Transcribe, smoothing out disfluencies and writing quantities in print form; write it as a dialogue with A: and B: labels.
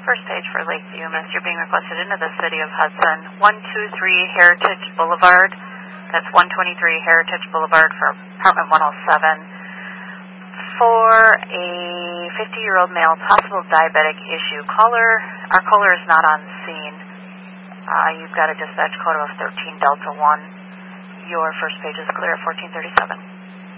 A: first page for Lakeview, miss. You're being requested into the city of Hudson, 123 Heritage Boulevard. That's 123 Heritage Boulevard for apartment 107. For a 50-year-old male, possible diabetic issue. Our caller is not on scene. You've got a dispatch code of 13 Delta 1. Your first page is clear at 1437.